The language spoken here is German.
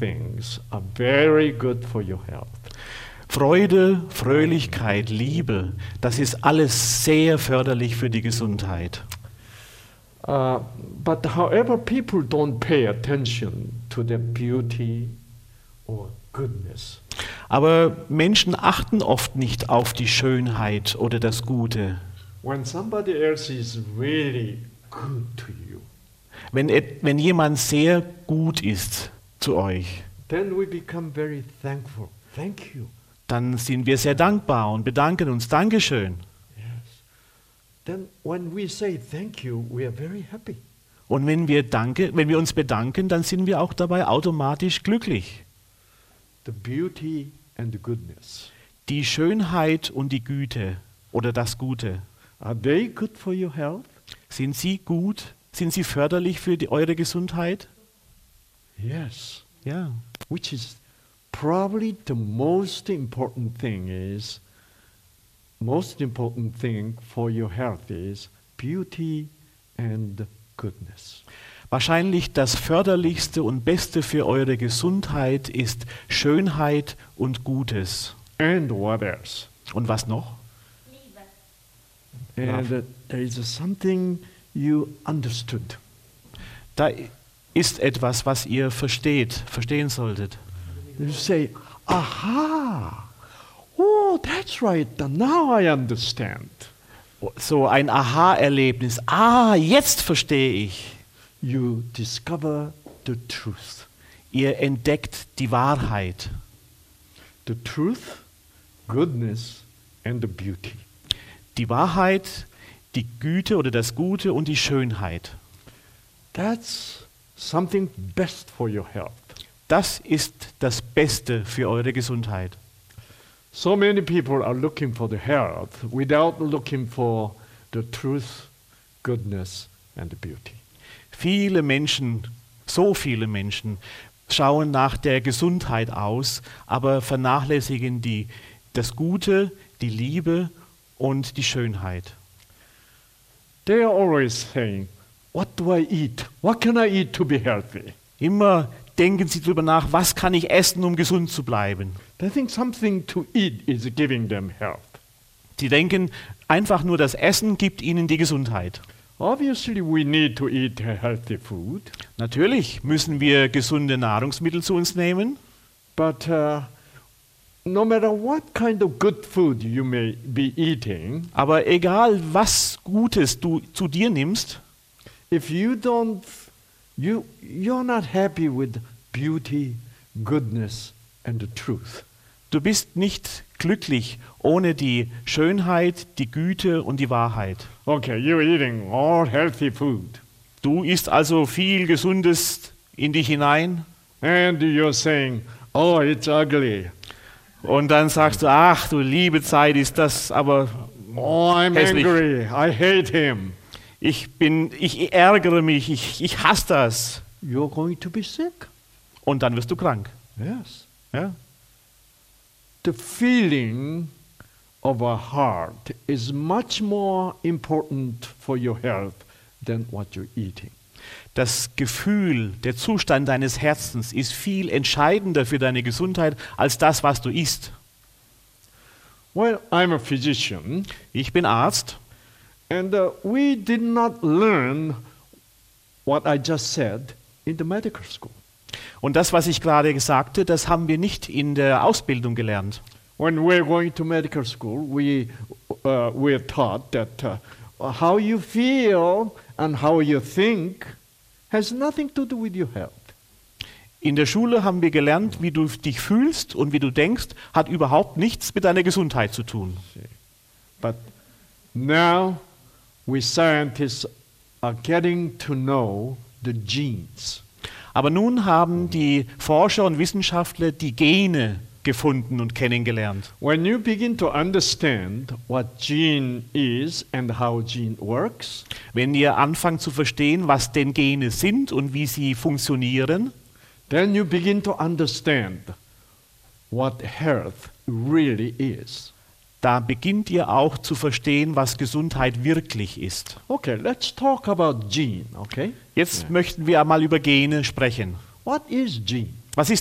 things are very good for your health. Freude, Fröhlichkeit, Liebe, das ist alles sehr förderlich für die Gesundheit. But however, people don't pay attention to their beauty or goodness. Aber Menschen achten oft nicht auf die Schönheit oder das Gute. When somebody else is really good to you, Wenn jemand sehr gut ist zu euch, then we become very thankful. Thank you. dann sind wir sehr dankbar und bedanken uns. Dankeschön. Yes. Then when we say thank you, we are very happy. Und wenn wir uns bedanken, dann sind wir auch dabei automatisch glücklich. The beauty and the goodness, Die Schönheit und die Güte oder das Gute, are they good for your health? sind sie gut? Sind sie förderlich für eure Gesundheit? Yes. Ja. Which is probably the most important thing for your health is beauty and goodness. Wahrscheinlich das Förderlichste und Beste für eure Gesundheit ist Schönheit und Gutes. And what else? Und was noch? And there is something you understood. Da ist etwas, was ihr verstehen solltet. You say, aha, oh, that's right, now I understand. So ein Aha-Erlebnis. Ah, jetzt verstehe ich. You discover the truth. Ihr entdeckt die Wahrheit. The truth, goodness and the beauty. Die Wahrheit, die Güte oder das Gute und die Schönheit. That's something best for your health. Das ist das Beste für eure Gesundheit. So many people are looking for the health without looking for the truth, goodness and the beauty. So viele Menschen schauen nach der Gesundheit aus, aber vernachlässigen das Gute, die Liebe und die Schönheit. They are always saying, what do I eat? What can I eat to be healthy? Immer denken sie darüber nach, was kann ich essen, um gesund zu bleiben. They think something to eat is giving them health. Sie denken, einfach nur das Essen gibt ihnen die Gesundheit. Obviously, we need to eat healthy food. Natürlich müssen wir gesunde Nahrungsmittel zu uns nehmen, But no matter what kind of good food you may be eating, aber egal was Gutes du zu dir nimmst, if you're not happy with beauty, goodness and the truth, du bist nicht glücklich ohne die Schönheit, die Güte und die Wahrheit. okay, you're eating all healthy food, Du isst also viel Gesundes in dich hinein and you're saying, oh, it's ugly. und dann sagst du, ach du liebe Zeit, ist das aber Oh, I'm hässlich. angry. I hate him. Ich ärgere mich, ich hasse das. You're going to be sick. Und dann wirst du krank. Yes. Ja? The feeling of a heart is much more important for your health than what you're eating. Das Gefühl, der Zustand deines Herzens ist viel entscheidender für deine Gesundheit als das, was du isst. Well, I'm a physician, Ich bin Arzt and we did not learn what I just said in the medical school. und das, was ich gerade sagte, das haben wir nicht in der Ausbildung gelernt. When we're going to medical school, we're taught that how you feel and how you think has nothing to do with your health. In der Schule haben wir gelernt, wie du dich fühlst und wie du denkst, hat überhaupt nichts mit deiner Gesundheit zu tun. But now we scientists are getting to know the genes. Aber nun haben die Forscher und Wissenschaftler die Gene gefunden und kennengelernt. When you begin to understand what gene is and how gene works, Wenn ihr anfangt zu verstehen, was denn Gene sind und wie sie funktionieren, then you begin to understand what health really is. da beginnt ihr auch zu verstehen, was Gesundheit wirklich ist. Okay, let's talk about gene, okay? Jetzt möchten wir einmal über Gene sprechen. What is gene? Was ist